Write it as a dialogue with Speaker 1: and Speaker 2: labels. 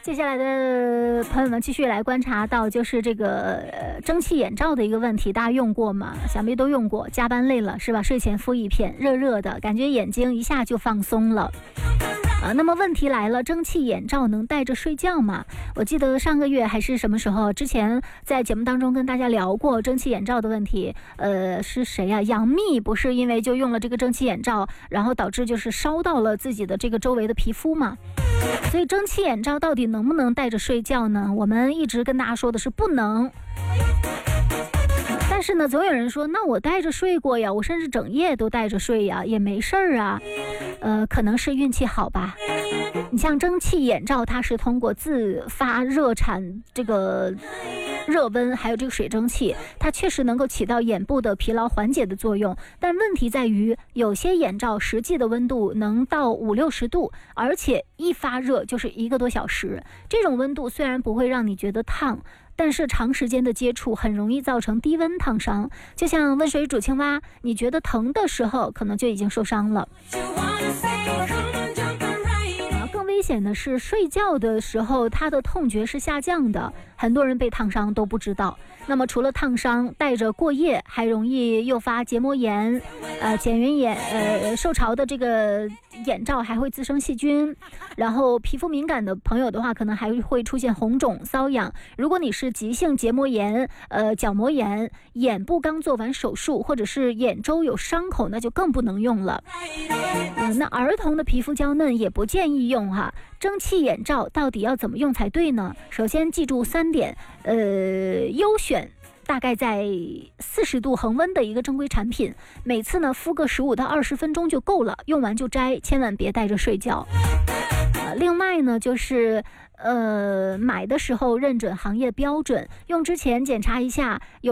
Speaker 1: 接下来的朋友们继续来观察到，就是这个蒸汽眼罩的一个问题，大家用过吗？想必都用过。加班累了是吧？睡前敷一片，热热的，感觉眼睛一下就放松了。那么问题来了，蒸汽眼罩能戴着睡觉吗？我记得上个月还是什么时候，之前在节目当中跟大家聊过蒸汽眼罩的问题。是谁呀？杨幂不是因为就用了这个蒸汽眼罩，然后导致就是烧到了自己的这个周围的皮肤嘛。所以蒸汽眼罩到底能不能戴着睡觉呢？我们一直跟大家说的是不能。但是呢，总有人说，那我戴着睡过呀，我甚至整夜都戴着睡呀，也没事儿啊。可能是运气好吧。你像蒸汽眼罩，它是通过自发热产这个热温，还有这个水蒸气，它确实能够起到眼部的疲劳缓解的作用。但问题在于，有些眼罩实际的温度能到50-60度，而且一发热就是1个多小时。这种温度虽然不会让你觉得烫，但是长时间的接触很容易造成低温烫伤。就像温水煮青蛙，你觉得疼的时候，可能就已经受伤了。更危险的是，睡觉的时候它的痛觉是下降的，很多人被烫伤都不知道。那么除了烫伤，戴着过夜还容易诱发结膜炎、睑云眼，受潮的这个眼罩还会滋生细菌，然后皮肤敏感的朋友的话，可能还会出现红肿、瘙痒。如果你是急性结膜炎、角膜炎，眼部刚做完手术，或者是眼周有伤口，那就更不能用了。那儿童的皮肤娇嫩也不建议用哈。蒸汽眼罩到底要怎么用才对呢？首先记住3点，优选大概在40度恒温的一个正规产品，每次呢敷个15到20分钟就够了，用完就摘，千万别戴着睡觉。另外呢，就是买的时候认准行业标准，用之前检查一下有